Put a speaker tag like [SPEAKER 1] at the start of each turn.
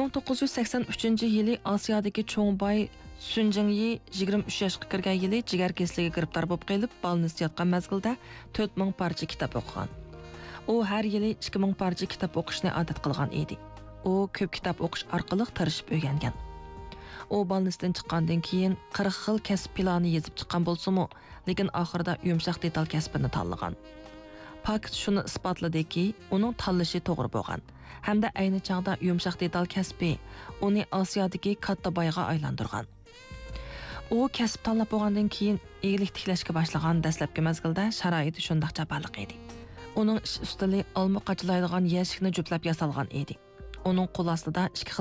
[SPEAKER 1] 1983-yili Osiyodagi Cho'ngboy Sunjingyi 23 yoshga kirgan yili jigar kesligiga giribdor bo'lib qolib, balni yotgan mezgilda 4000 parcha kitob o'qigan. U har yili 2000 parcha kitob o'qishni odat qilgan edi. U ko'p kitob o'qish orqali tirishib o'rgangan. U balnisdan chiqqandan keyin 40 xil kasb plani yozib chiqqan bo'lsa-mu, lekin oxirida yumshoq detal kasbini tanlagan. Fakt shuni isbotladiki, uning tanlashi to'g'ri bo'lgan. Hamda ayni chog'da yumshoq detal kasbi uni Osiyodagi katta boyga aylantirgan. U kasb tanlab bo'lgandan keyin eglik tiklashga boshlagan dastlabki mezgilda sharoiti shundoq jabaliq edi. Uning ish ustili olma qochilaydigan yashikni juplab yasalgan edi. Uning qo'l ostida 2